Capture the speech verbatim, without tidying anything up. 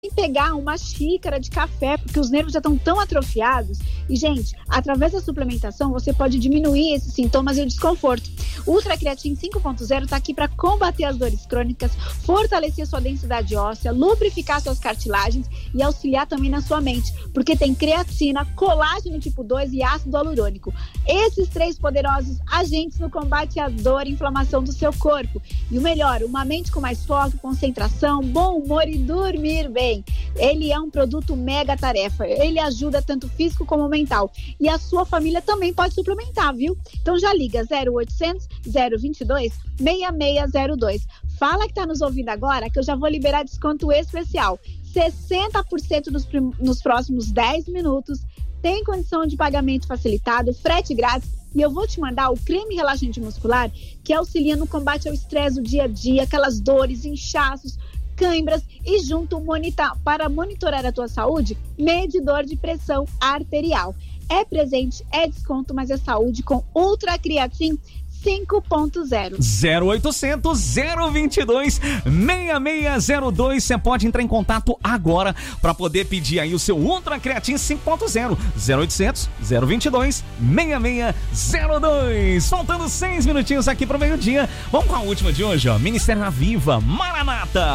pegar uma xícara de café, porque os nervos já estão tão atrofiados. E, gente, através da suplementação, você pode diminuir esses sintomas e o desconforto. O Ultra Creatine cinco ponto zero está aqui para combater as dores crônicas, fortalecer sua densidade óssea, lubrificar suas cartilagens e auxiliar também na sua mente, porque tem creatina, colágeno tipo dois e ácido hialurônico. Esses três poderosos agentes no combate à dor e inflamação do seu corpo. E o melhor, uma mente com mais foco, concentração, bom humor e dormir bem. Ele é um produto mega tarefa, ele ajuda tanto físico como mental, e a sua família também pode suplementar, viu? Então já liga zero oitocentos, zero vinte e dois, seis seis zero dois. Fala que tá nos ouvindo agora que eu já vou liberar desconto especial, sessenta por cento nos, nos próximos dez minutos, tem condição de pagamento facilitado, frete grátis, e eu vou te mandar o creme relaxante muscular que auxilia no combate ao estresse do dia a dia, aquelas dores, inchaços, câimbras, e junto monitor, para monitorar a tua saúde, medidor de pressão arterial. É presente, é desconto, mas é saúde com Ultra Creatine cinco ponto zero. zero oitocentos, zero vinte e dois, seis seis zero dois. Você pode entrar em contato agora para poder pedir aí o seu Ultra Creatine cinco ponto zero. zero oitocentos, zero vinte e dois, seis seis zero dois. Faltando seis minutinhos aqui para o meio-dia. Vamos com a última de hoje, ó. Ministério Aviva, Maranata.